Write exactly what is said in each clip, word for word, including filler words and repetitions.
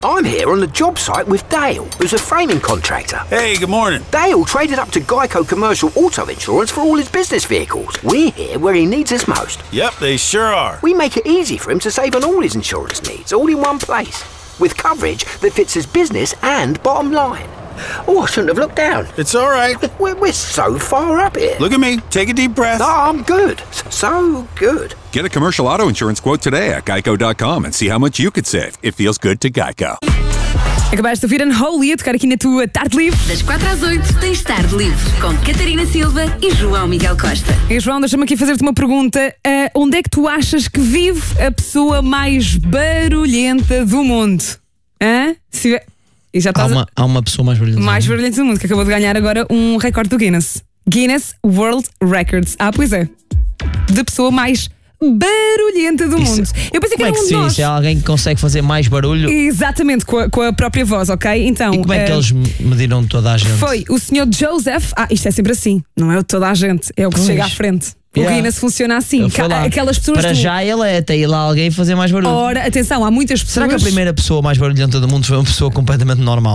I'm here on the job site with Dale, who's a framing contractor. Hey, good morning. Dale traded up to Geico Commercial Auto Insurance for all his business vehicles. We're here where he needs us most. Yep, they sure are. We make it easy for him to save on all his insurance needs, all in one place, with coverage that fits his business and bottom line. Oh, I shouldn't have looked down. It's all right. We're, we're so far up here. Look at me. Take a deep breath. Oh, I'm good. So good. Get a commercial auto insurance quote today at geico dot com and see how much you could save. It feels good to Geico. Acabaste de ouvir Unholy a tocar aqui na tua Tarde Livre. Das quatro às oito tens Tarde Livre com Catarina Silva e João Miguel Costa. E João, deixa-me aqui fazer-te uma pergunta. Uh, onde é que tu achas que vive a pessoa mais barulhenta do mundo? Hã? Se... E já há, uma, há uma pessoa mais barulhenta. Mais barulhenta do mundo, que acabou de ganhar agora um recorde do Guinness. Guinness World Records. Ah, pois é. De pessoa mais barulhenta do isso, mundo. Eu pensei que como era é que um se de nós. diz? É alguém que consegue fazer mais barulho? Exatamente, com a, com a própria voz, ok? Então, e como é que uh, eles mediram toda a gente? Foi o senhor Joseph. Ah, isto é sempre assim. Não é o de toda a gente, é o que Pois. chega à frente. O Yeah. Guinness funciona assim. Eu fui lá. Aquelas pessoas. Para do... já ele é até ir lá alguém fazer mais barulho. Ora, atenção, há muitas pessoas. Será que a primeira pessoa mais barulhenta do mundo foi uma pessoa completamente normal?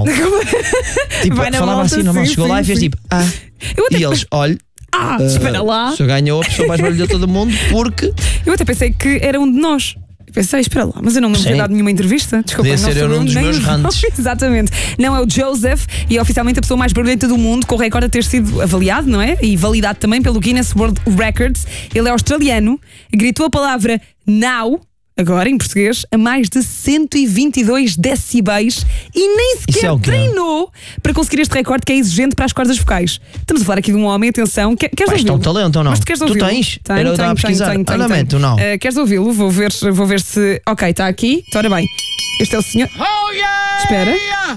tipo, Vai na falava volta, assim, normal, sim, chegou sim, lá e fez sim. tipo, ah. Eu até E eles, olha. Ah, uh, espera lá. O senhor ganhou a pessoa mais barulhenta do mundo porque. Eu até pensei que era um de nós. Pensei, espera lá, mas eu não me tinha Sim. dado nenhuma entrevista. Desculpa, Podia não ser sou eu num dos nem meus os rantes. nomes. Exatamente. Não, é o Joseph e é oficialmente a pessoa mais barulhenta do mundo, com o recorde a ter sido avaliado, não é? E validado também pelo Guinness World Records. Ele é australiano, gritou a palavra now, agora em português, a mais de cento e vinte e dois decibéis e nem Isso sequer é o quê? treinou para conseguir este recorde que é exigente para as cordas vocais. Estamos a falar aqui de um homem, atenção. Quer, queres Pá, isto é um ouvi-lo? talento ou não? Mas tu queres Tu ouvi-lo? tens? Tenho, Era eu estava a tenho, pesquisar. tenho, tenho, Ora tenho. bem, tu não. Uh, queres ouvi-lo? Vou ver, vou ver se. Ok, está aqui. Então, ora bem. Este é o senhor. Oh yeah! Espera.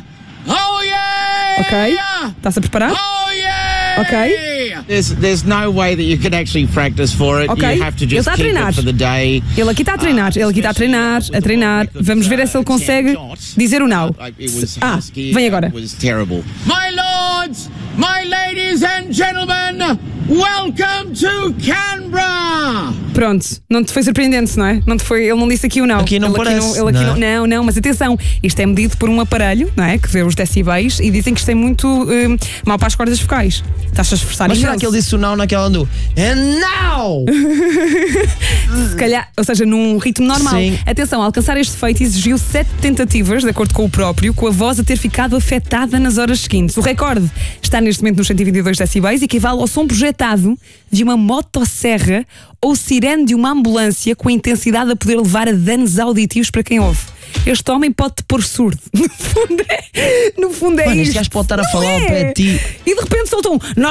Oh yeah! Ok. Está-se a preparar? Oh yeah! Ok. There's there's no way that you can actually practice for it. Ok. You have to Ele just está a keep treinar. it for the day. Ele aqui está a treinar. Ele aqui está a treinar, a treinar. Vamos ver se ele consegue dizer o now. Ah, vem agora. It was terrible. My lords, my ladies and gentlemen, welcome to Canberra! Pronto, não te foi surpreendente, não é? Não te foi, ele não disse aqui o não. Aqui não ele parece, Aqui não, ele aqui não. não, não, não, mas atenção, isto é medido por um aparelho, não é? Que vê os decibéis e dizem que isto é muito hum, mau para as cordas vocais. Estás a esforçar Mas será imenso. que ele disse o não naquela do And now! Se calhar, ou seja, num ritmo normal. Sim. Atenção, alcançar este feito exigiu sete tentativas, de acordo com o próprio, com a voz a ter ficado afetada nas horas seguintes. O recorde está neste momento nos cento e vinte e dois decibéis e equivale ao som projetado de uma motosserra ou sirene de uma ambulância, com a intensidade a poder levar a danos auditivos para quem ouve. Este homem pode-te pôr surdo. No fundo é, no fundo é Mano, este isto. gajo pode estar a Não falar ao é? pé de ti. E de repente solta um